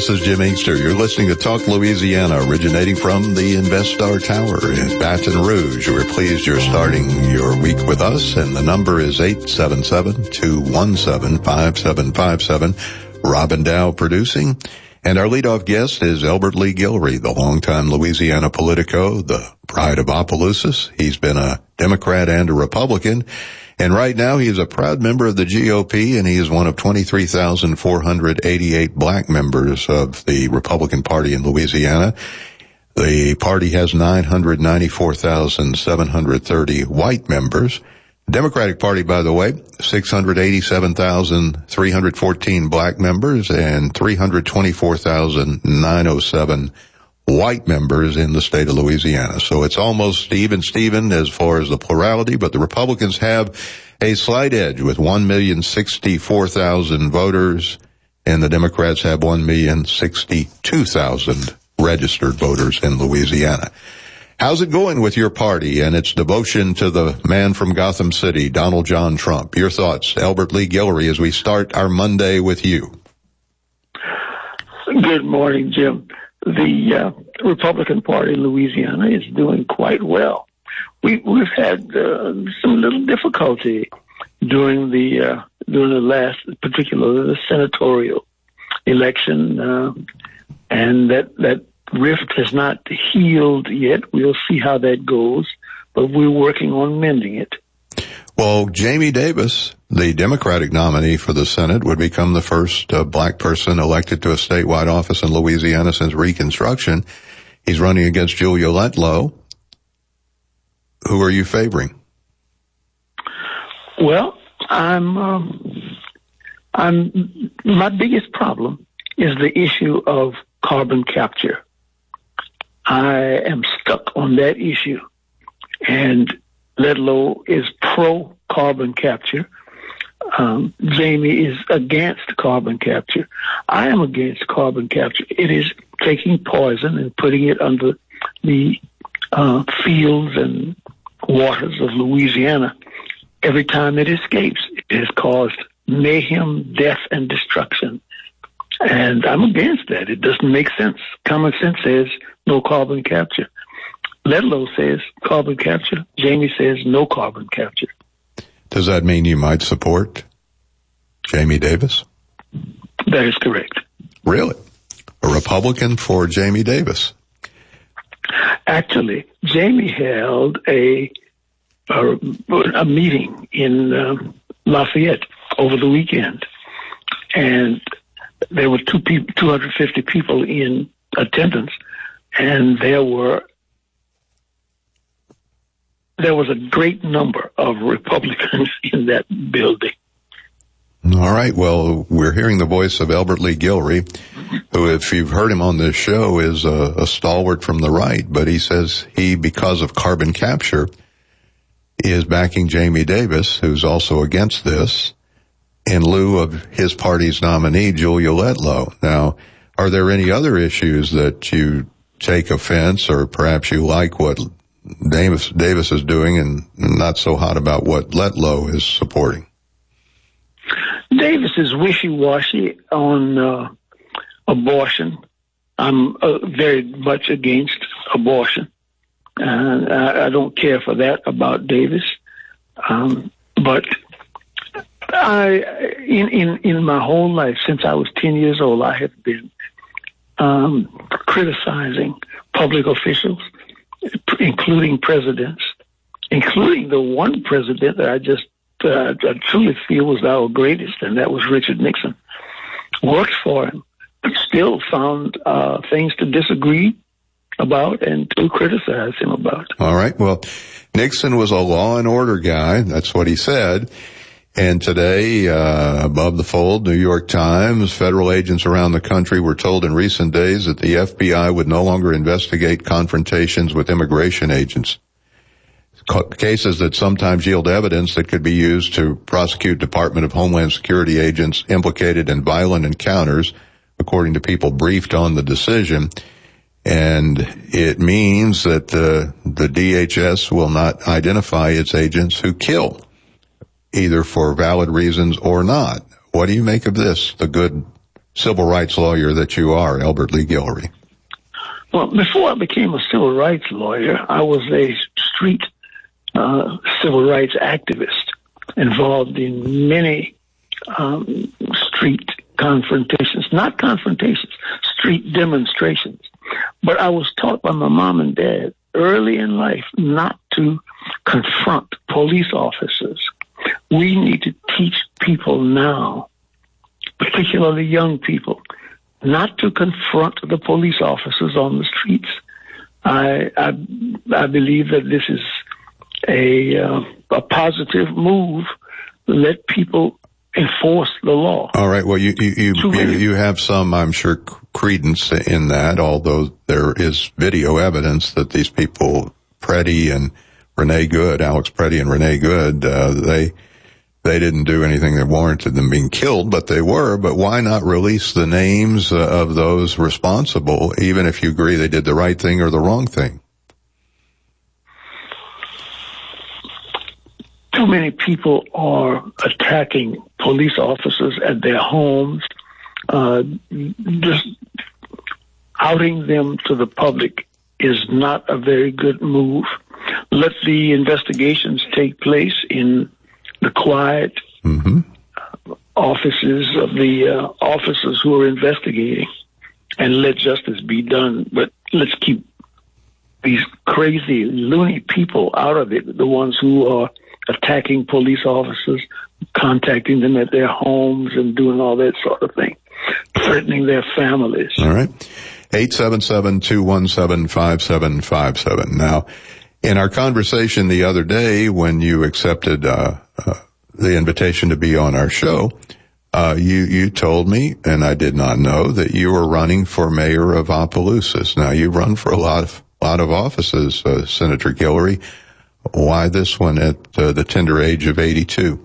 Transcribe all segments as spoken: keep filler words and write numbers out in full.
This is Jim Inkster. You're listening to Talk Louisiana, originating from the InvestStar Tower in Baton Rouge. We're pleased you're starting your week with us, and the number is eight seven seven, two one seven, five seven five seven. Robin Dow producing. And our leadoff guest is Elbert Lee Guillory, the longtime Louisiana Politico, the pride of Opelousas. He's been a Democrat and a Republican. And right now he is a proud member of the G O P, and he is one of twenty-three thousand four hundred eighty-eight black members of the Republican Party in Louisiana. The party has nine hundred ninety-four thousand seven hundred thirty white members. The Democratic Party, by the way, six hundred eighty-seven thousand three hundred fourteen black members and three hundred twenty-four thousand nine hundred seven white members in the state of Louisiana. So it's almost even Steven as far as the plurality, but the Republicans have a slight edge with one million sixty-four thousand voters, and the Democrats have one million sixty-two thousand registered voters in Louisiana. How's it going with your party and its devotion to the man from Gotham City, Donald John Trump? Your thoughts, Elbert Lee Guillory, as we start our Monday with you. Good morning, Jim. The uh, Republican Party in Louisiana is doing quite well. We, we've had uh, some little difficulty during the uh, during the last, particularly the senatorial election, uh, and that that rift has not healed yet. We'll see how that goes, but we're working on mending it. Well, Jamie Davis, the Democratic nominee for the Senate, would become the first uh, black person elected to a statewide office in Louisiana since Reconstruction. He's running against Julia Letlow. Who are you favoring? Well, I'm, um, I'm, my biggest problem is the issue of carbon capture. I am stuck on that issue, and Letlow is pro carbon capture. Um, Jamie is against carbon capture. I am against carbon capture. It is taking poison and putting it under the uh, fields and waters of Louisiana. Every time it escapes, it has caused mayhem, death, and destruction. And I'm against that. It doesn't make sense. Common sense says no carbon capture. Letlow says carbon capture. Jamie says no carbon capture. Does that mean you might support Jamie Davis? That is correct. Really? A Republican for Jamie Davis? Actually, Jamie held a a, a meeting in um, Lafayette over the weekend, and there were two people, two hundred fifty people in attendance, and there were there was a great number of Republicans in that building. All right. Well, we're hearing the voice of Elbert Lee Guillory, who, if you've heard him on this show, is a, a stalwart from the right. But he says he, because of carbon capture, is backing Jamie Davis, who's also against this, in lieu of his party's nominee, Julia Letlow. Now, are there any other issues that you take offense, or perhaps you like what Davis, Davis is doing and not so hot about what Letlow is supporting? Davis is wishy-washy on uh, abortion. I'm uh, very much against abortion. Uh, I, I don't care for that about Davis. Um, but I, in, in, in my whole life, since I was ten years old, I have been um, criticizing public officials, including presidents, including the one president that I just uh, I truly feel was our greatest, and that was Richard Nixon. Worked for him, but still found uh, things to disagree about and to criticize him about. All right. Well, Nixon was a law and order guy. That's what he said. And today, uh, above the fold, New York Times, federal agents around the country were told in recent days that the F B I would no longer investigate confrontations with immigration agents. Cases that sometimes yield evidence that could be used to prosecute Department of Homeland Security agents implicated in violent encounters, according to people briefed on the decision. And it means that the, the D H S will not identify its agents who kill, either for valid reasons or not. What do you make of this, the good civil rights lawyer that you are, Elbert Lee Guillory? Well, before I became a civil rights lawyer, I was a street uh, civil rights activist involved in many um, street confrontations, not confrontations, street demonstrations. But I was taught by my mom and dad early in life not to confront police officers. We need to teach people now, particularly young people, not to confront the police officers on the streets. I I, I believe that this is a uh, a positive move. Let people enforce the law. All right. Well, you you you, you, you have some, I'm sure, credence in that, although there is video evidence that these people, Preddy and Renee Good, Alex Preddy and Renee Good, uh, they they didn't do anything that warranted them being killed, but they were. But why not release the names uh, of those responsible, even if you agree they did the right thing or the wrong thing? Too many people are attacking police officers at their homes. Uh, just outing them to the public is not a very good move. Let the investigations take place in the quiet mm-hmm. offices of the uh, officers who are investigating, and let justice be done. But let's keep these crazy, loony people out of it, the ones who are attacking police officers, contacting them at their homes and doing all that sort of thing, threatening their families. All right. eight seven seven, two one seven, five seven five seven. Now, in our conversation the other day when you accepted uh, uh the invitation to be on our show, uh you you told me, and I did not know, that you were running for mayor of Opelousas. Now, you run for a lot of lot of offices, uh, Senator Guillory. Why this one at uh, the tender age of eighty-two?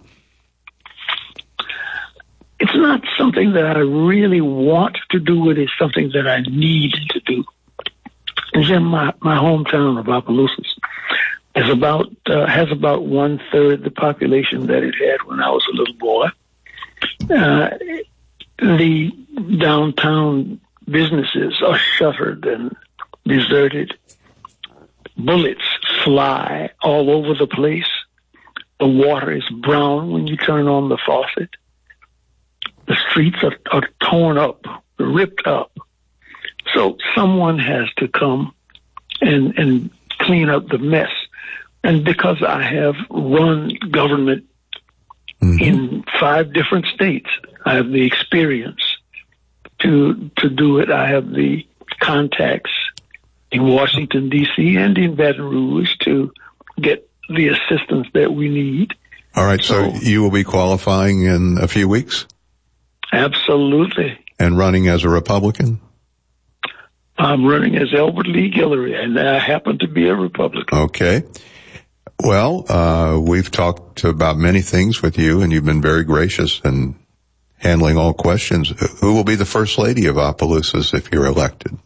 It's not something that I really want to do. It is something that I need to do. It's in my, my hometown of Opelousas. Is about uh, has about one third the population that it had when I was a little boy. Uh, the downtown businesses are shuttered and deserted. Bullets fly all over the place. The water is brown when you turn on the faucet. The streets are, are torn up, ripped up. So someone has to come and, and clean up the mess. And because I have run government mm-hmm. in five different states, I have the experience to to do it. I have the contacts in Washington, D C and in Baton Rouge to get the assistance that we need. All right, so, so you will be qualifying in a few weeks? Absolutely. And running as a Republican? I'm running as Elbert Lee Guillory, and I happen to be a Republican. Okay. Well, uh, we've talked about many things with you, and you've been very gracious in handling all questions. Who will be the First Lady of Opelousas if you're elected?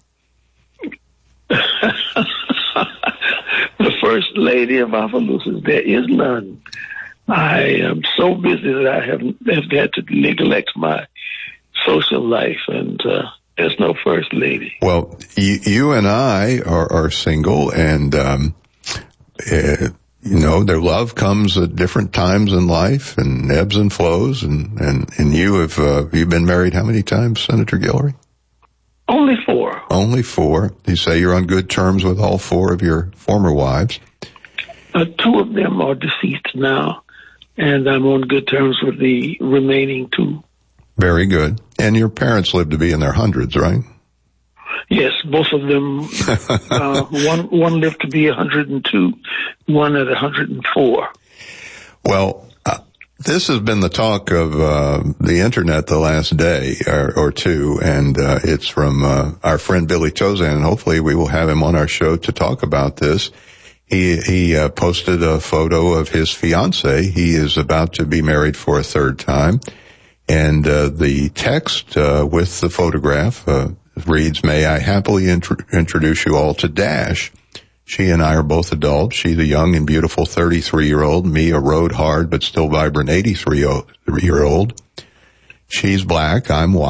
The First Lady of Opelousas, there is none. I am so busy that I have, have had to neglect my social life, and uh, there's no First Lady. Well, you, you and I are, are single, and um, uh, you know, their love comes at different times in life and ebbs and flows. And, and, and you have, uh, you've been married how many times, Senator Guillory? Only four. Only four. You say you're on good terms with all four of your former wives? Uh, two of them are deceased now, and I'm on good terms with the remaining two. Very good. And your parents lived to be in their hundreds, right? Yes, both of them. uh, one one lived to be one hundred two, one at one hundred four. Well, uh, this has been the talk of uh, the Internet the last day or, or two, and uh, it's from uh, our friend Billy Tozan, and hopefully we will have him on our show to talk about this. He he uh, posted a photo of his fiancée. He is about to be married for a third time, and uh, the text uh, with the photograph uh, reads, "May I happily int- introduce you all to Dash. She and I are both adults. She, the young and beautiful thirty-three-year-old. Me, a rode hard but still vibrant eighty-three-year-old. She's black. I'm white.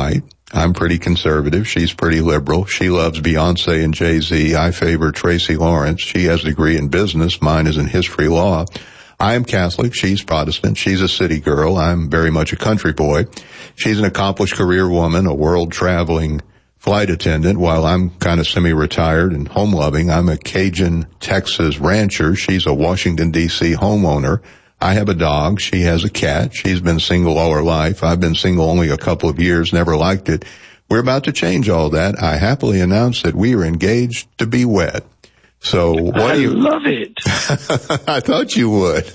I'm pretty conservative. She's pretty liberal. She loves Beyonce and Jay-Z. I favor Tracy Lawrence. She has a degree in business. Mine is in history law. I am Catholic. She's Protestant. She's a city girl. I'm very much a country boy. She's an accomplished career woman, a world-traveling flight attendant, while I'm kind of semi-retired and home-loving. I'm a Cajun, Texas rancher. She's a Washington, D C homeowner. I have a dog. She has a cat. She's been single all her life. I've been single only a couple of years, never liked it. We're about to change all that. I happily announce that we are engaged to be wed. So what I do you... I love it. I thought you would.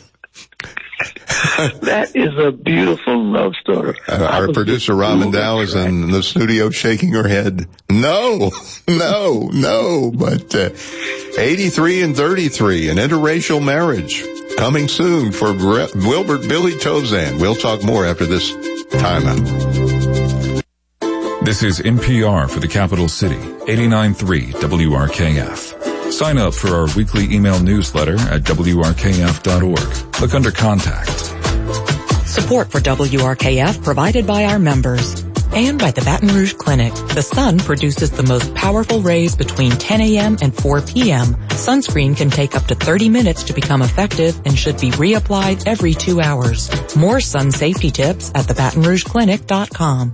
That is a beautiful love story. Uh, our producer, Robin Dow, is in the studio shaking her head. No, no, no. But uh, eighty-three and thirty-three, an interracial marriage coming soon for Bre- Wilbert Billy Tozan. We'll talk more after this timeout. This is N P R for the capital city, eighty-nine point three W R K F. Sign up for our weekly email newsletter at W R K F dot org. Look under Contact. Support for W R K F provided by our members and by the Baton Rouge Clinic. The sun produces the most powerful rays between ten a.m. and four p.m. Sunscreen can take up to thirty minutes to become effective and should be reapplied every two hours. More sun safety tips at the baton rouge clinic dot com.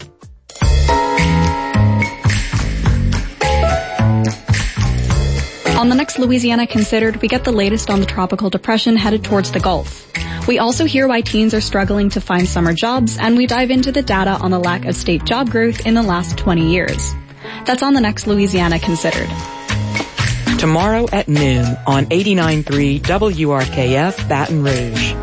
On the next Louisiana Considered, we get the latest on the tropical depression headed towards the Gulf. We also hear why teens are struggling to find summer jobs, and we dive into the data on the lack of state job growth in the last twenty years. That's on the next Louisiana Considered. Tomorrow at noon on eighty-nine point three W R K F Baton Rouge.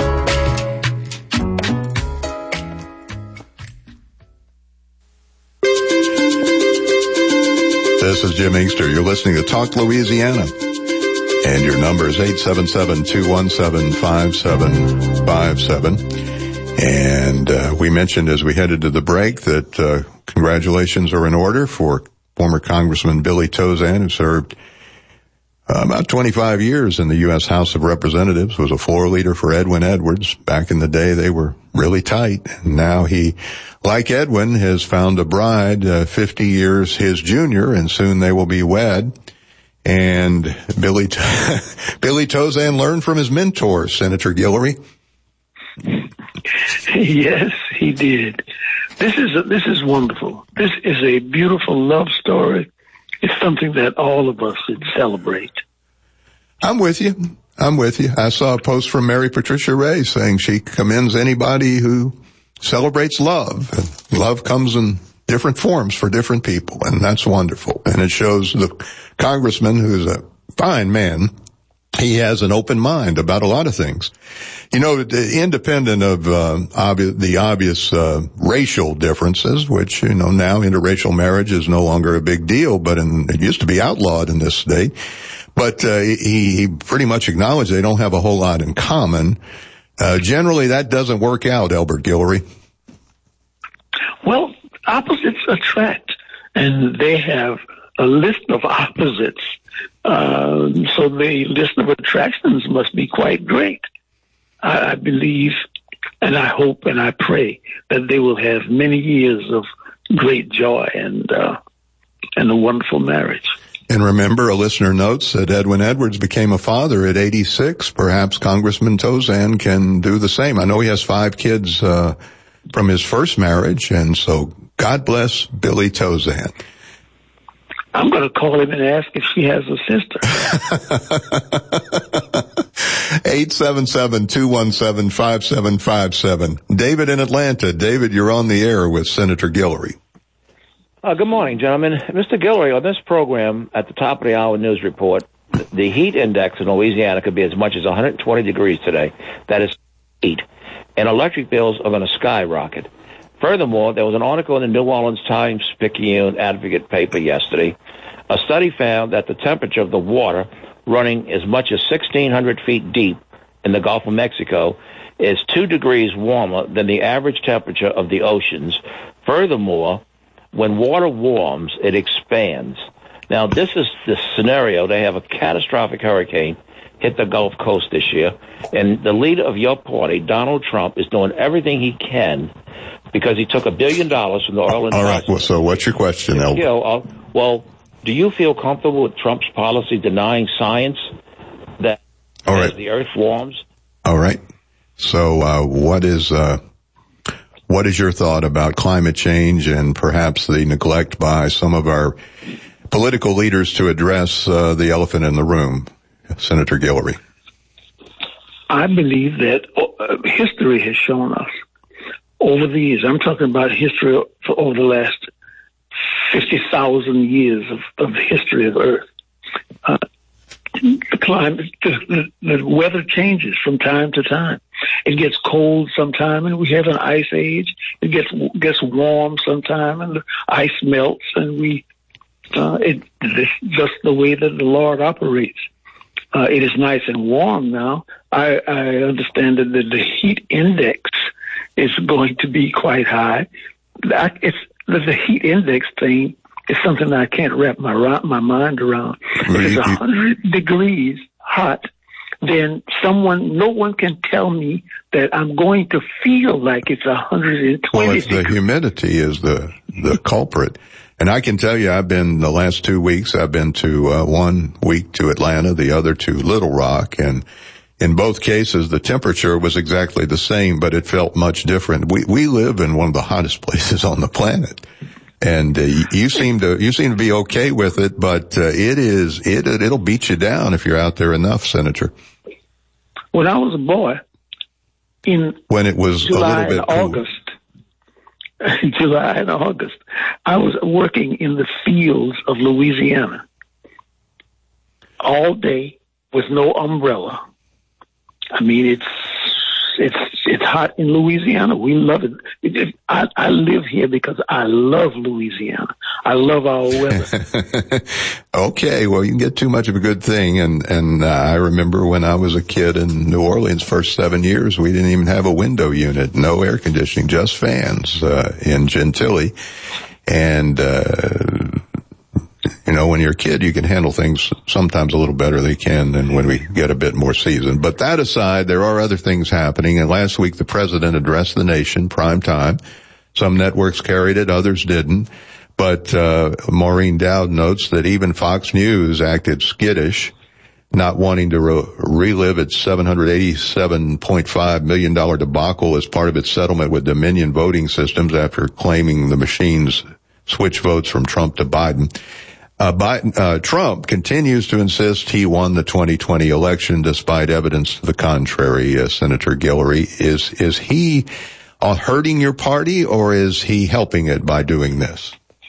This is Jim Inkster. You're listening to Talk Louisiana. And your number is eight seven seven, two one seven, five seven five seven. And uh, we mentioned as we headed to the break that uh, congratulations are in order for former Congressman Billy Tozan, who served uh, about twenty-five years in the U S House of Representatives, was a floor leader for Edwin Edwards. Back in the day, they were really tight. And now he, like Edwin, has found a bride uh, fifty years his junior, and soon they will be wed. And Billy, Billy Tozan learned from his mentor, Senator Guillory. Yes, he did. This is a, this is wonderful. This is a beautiful love story. It's something that all of us should celebrate. I'm with you. I'm with you. I saw a post from Mary Patricia Ray saying she commends anybody who celebrates love. And love comes in different forms for different people, and that's wonderful. And it shows the congressman, who's a fine man, he has an open mind about a lot of things. You know, independent of uh, obvi- the obvious uh, racial differences, which, you know, now interracial marriage is no longer a big deal, but in, it used to be outlawed in this state. But uh, he, he pretty much acknowledged they don't have a whole lot in common. Uh, generally, that doesn't work out, Elbert Guillory. Well, opposites attract, and they have a list of opposites. Uh, so the list of attractions must be quite great. I, I believe, and I hope, and I pray that they will have many years of great joy and uh, and a wonderful marriage. And remember, a listener notes that Edwin Edwards became a father at eighty-six. Perhaps Congressman Tozan can do the same. I know he has five kids uh, from his first marriage, and so God bless Billy Tozan. I'm going to call him and ask if she has a sister. eight seven seven, two one seven, five seven five seven. David in Atlanta. David, you're on the air with Senator Guillory. Uh, good morning, gentlemen. Mister Guillory, on this program, at the top of the hour news report, the heat index in Louisiana could be as much as one hundred twenty degrees today. That is heat. And electric bills are going to skyrocket. Furthermore, there was an article in the New Orleans Times-Picayune Advocate paper yesterday. A study found that the temperature of the water running as much as sixteen hundred feet deep in the Gulf of Mexico is two degrees warmer than the average temperature of the oceans. Furthermore, when water warms, it expands. Now, this is the scenario. They have a catastrophic hurricane hit the Gulf Coast this year. And the leader of your party, Donald Trump, is doing everything he can because he took a billion dollars from the oil and All right. Well, so what's your question, Elder? You know, uh, well, do you feel comfortable with Trump's policy denying science that All right. as the earth warms? All right. So uh, what is uh, what is your thought about climate change and perhaps the neglect by some of our political leaders to address uh, the elephant in the room, Senator Guillory? I believe that uh, history has shown us over the years, I'm talking about history for over the last fifty thousand years of, of the history of Earth. Uh, the climate, the, the, the weather changes from time to time. It gets cold sometime and we have an ice age. It gets gets warm sometime and the ice melts and we, uh, it, this just the way that the Lord operates. Uh, it is nice and warm now. I, I understand that the, the heat index is going to be quite high. I, it's the heat index thing is something that I can't wrap my my mind around. If it's a hundred degrees hot, then someone, no one can tell me that I'm going to feel like it's a hundred and twenty. Well, it's the humidity is the the culprit. And I can tell you, I've been the last two weeks, I've been to uh, one week to Atlanta, the other to Little Rock, and in both cases, the temperature was exactly the same, but it felt much different. We we live in one of the hottest places on the planet, and uh, you seem to you seem to be okay with it, but uh, it is it it'll beat you down if you're out there enough, Senator. When I was a boy, in when it was July a little bit and August. In July and August, I was working in the fields of Louisiana all day with no umbrella. I mean, it's it's it's hot in Louisiana. We love it. it, it I, I live here because I love Louisiana. I love our weather. Okay, well, you can get too much of a good thing, and and uh, I remember when I was a kid in New Orleans, first seven years, we didn't even have a window unit, no air conditioning, just fans uh, in Gentilly, and. Uh, You know, when you're a kid, you can handle things sometimes a little better than you can than when we get a bit more seasoned. But that aside, there are other things happening. And last week, the president addressed the nation, prime time. Some networks carried it, others didn't. But uh Maureen Dowd notes that even Fox News acted skittish, not wanting to re- relive its seven hundred eighty-seven point five million dollars debacle as part of its settlement with Dominion Voting Systems after claiming the machines switch votes from Trump to Biden. Uh, Biden, uh, Trump continues to insist he won the twenty twenty election despite evidence to the contrary, uh, Senator Guillory. Is, is he uh, hurting your party or is he helping it by doing this?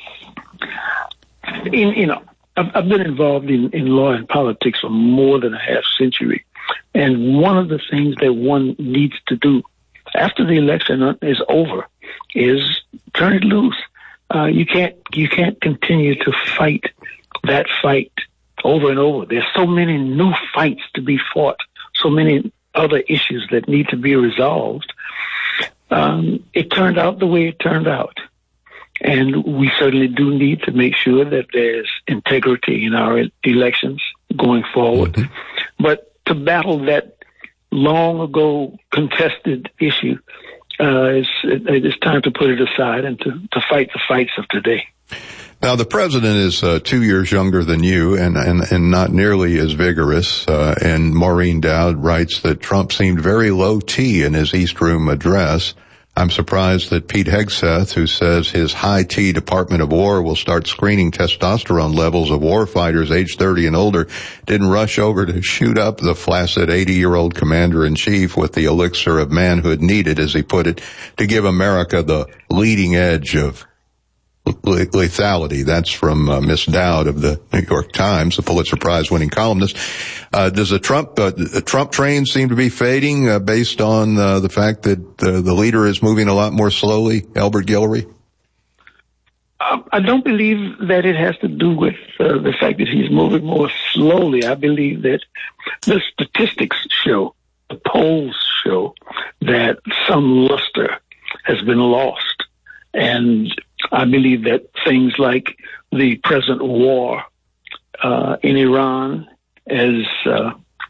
In, you know, I've, I've been involved in, in law and politics for more than a half century. And one of the things that one needs to do after the election is over is turn it loose. Uh, you can't, you can't continue to fight that fight over and over. There's so many new fights to be fought, so many other issues that need to be resolved. Um, it turned out the way it turned out. And we certainly do need to make sure that there's integrity in our elections going forward. Mm-hmm. But to battle that long ago contested issue, Uh, it's, it's time to put it aside and to, to fight the fights of today. Now, the president is uh, two years younger than you and, and, and not nearly as vigorous. Uh, and Maureen Dowd writes that Trump seemed very low T in his East Room address. I'm surprised that Pete Hegseth, who says his high T Department of War will start screening testosterone levels of war fighters age thirty and older, didn't rush over to shoot up the flaccid eighty-year-old commander-in-chief with the elixir of manhood needed, as he put it, to give America the leading edge of lethality. That's from uh, Miss Dowd of the New York Times, the Pulitzer Prize-winning columnist. Uh, does the Trump uh, the Trump train seem to be fading uh, based on uh, the fact that uh, the leader is moving a lot more slowly, Albert Guillory? Uh, I don't believe that it has to do with uh, the fact that he's moving more slowly. I believe that the statistics show, the polls show, that some luster has been lost. And I believe that things like the present war uh, in Iran, as uh,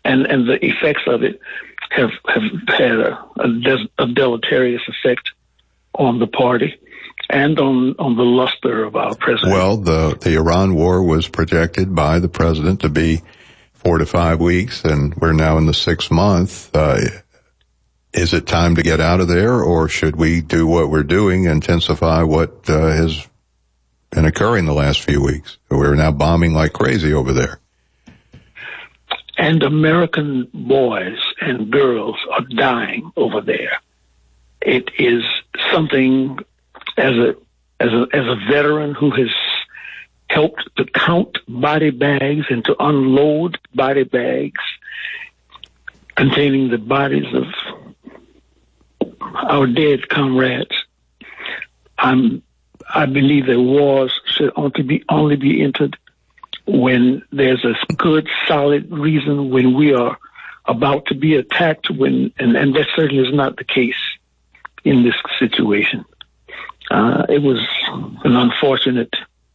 and, and the effects of it have, have had a, a, des- a deleterious effect on the party and on, on the luster of our president. Well, the, the Iran war was projected by the president to be four to five weeks, and we're now in the sixth month. Uh, is it time to get out of there, or should we do what we're doing, intensify what uh, has been occurring the last few weeks? We're now bombing like crazy over there. And American boys and girls are dying over there. It is something, as a as a as a veteran who has helped to count body bags and to unload body bags containing the bodies of our dead comrades. I'm I believe that wars should only be only be entered when there's a good, solid reason, when we are about to be attacked, when and, and that certainly is not the case in this situation. Uh, it was an unfortunate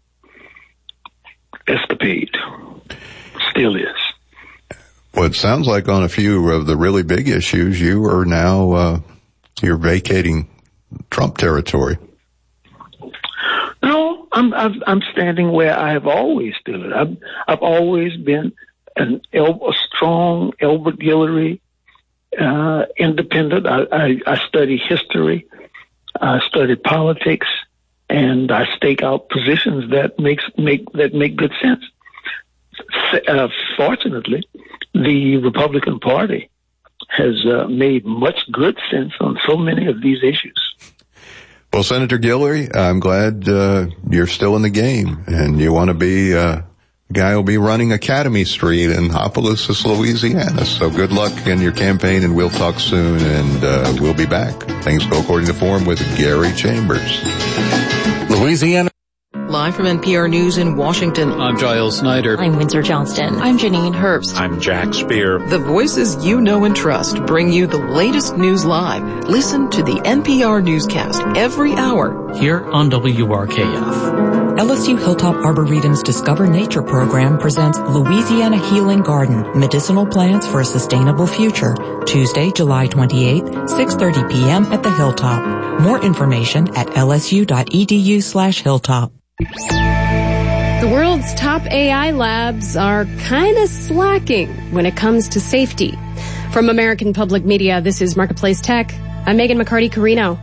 escapade. Still is. Well, it sounds like on a few of the really big issues, you are now, uh, you're vacating Trump territory. No, I'm, I'm, I'm standing where I have always stood. I've, I've always been an El- a strong Elbert Guillory, uh, independent. I, I, I study history. I study politics, and I stake out positions that makes make that make good sense. Uh, fortunately, the Republican Party has uh, made much good sense on so many of these issues. Well, Senator Guillory, I'm glad uh, you're still in the game, and you want to be uh, a guy who'll be running Academy Street in Opelousas, Louisiana. So good luck in your campaign, and we'll talk soon, and uh, we'll be back. Things go according to form with Gary Chambers. Louisiana. Live from N P R News in Washington. I'm Giles Snyder. I'm Windsor Johnston. I'm Janine Herbst. I'm Jack Spear. The voices you know and trust bring you the latest news live. Listen to the N P R Newscast every hour here on W R K F. L S U Hilltop Arboretum's Discover Nature program presents Louisiana Healing Garden, Medicinal Plants for a Sustainable Future, Tuesday, July twenty-eighth, six thirty p.m. at the Hilltop. More information at lsu.edu slash hilltop. The world's top A I labs are kind of slacking when it comes to safety. From American Public Media, this is Marketplace Tech. I'm Megan McCarty-Carino.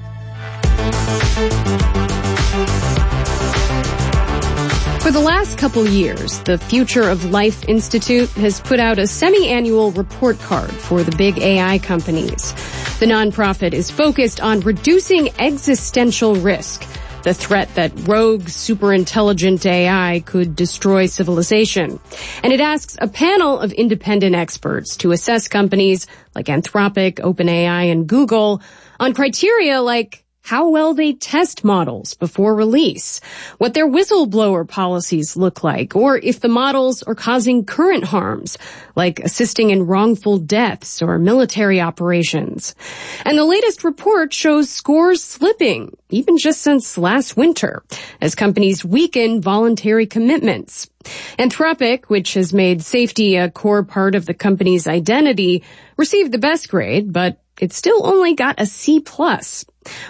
For the last couple years, the Future of Life Institute has put out a semi-annual report card for the big A I companies. The nonprofit is focused on reducing existential risk, the threat that rogue, superintelligent A I could destroy civilization. And it asks a panel of independent experts to assess companies like Anthropic, OpenAI, and Google on criteria like how well they test models before release, what their whistleblower policies look like, or if the models are causing current harms, like assisting in wrongful deaths or military operations. And the latest report shows scores slipping, even just since last winter, as companies weaken voluntary commitments. Anthropic, which has made safety a core part of the company's identity, received the best grade, but it still only got a C plus.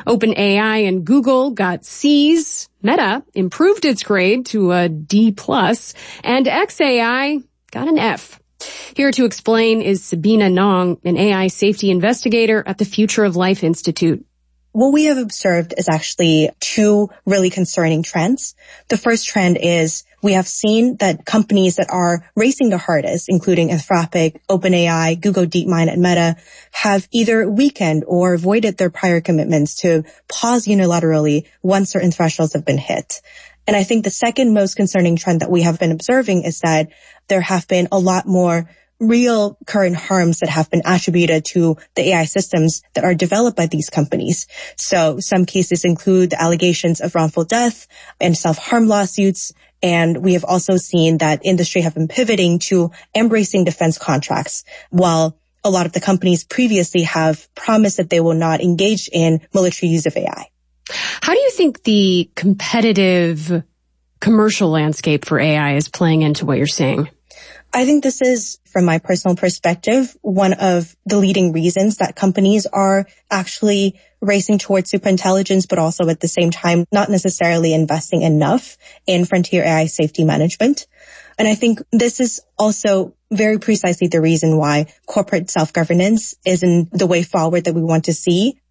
OpenAI and Google got C's. Meta improved its grade to a D plus, and X A I got an F. Here to explain is Sabina Nong, an A I safety investigator at the Future of Life Institute. What we have observed is actually two really concerning trends. The first trend is we have seen that companies that are racing the hardest, including Anthropic, OpenAI, Google DeepMind, and Meta, have either weakened or voided their prior commitments to pause unilaterally once certain thresholds have been hit. And I think the second most concerning trend that we have been observing is that there have been a lot more real current harms that have been attributed to the A I systems that are developed by these companies. So some cases include the allegations of wrongful death and self-harm lawsuits. And we have also seen that industry have been pivoting to embracing defense contracts, while a lot of the companies previously have promised that they will not engage in military use of A I. How do you think the competitive commercial landscape for A I is playing into what you're seeing? I think this is, from my personal perspective, one of the leading reasons that companies are actually racing towards superintelligence, but also at the same time not necessarily investing enough in frontier A I safety management. And I think this is also very precisely the reason why corporate self-governance isn't the way forward that we want to see.